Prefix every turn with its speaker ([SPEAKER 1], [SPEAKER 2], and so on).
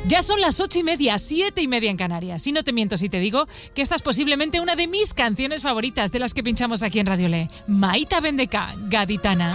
[SPEAKER 1] Ya son las 8:30, 7:30 en Canarias. Y no te miento si te digo que esta es posiblemente una de mis canciones favoritas, de las que pinchamos aquí en Radio Le. Maita Bendeca, Gaditana.